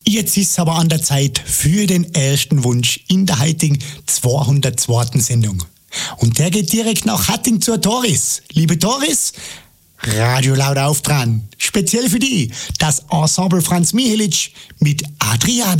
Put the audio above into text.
Jetzt ist es aber an der Zeit für den ersten Wunsch in der heutigen 202. Sendung. Und der geht direkt nach Hatting zur Doris. Liebe Doris, Radio laut auf dran. Speziell für die, das Ensemble Franz Mihelic mit Adriana.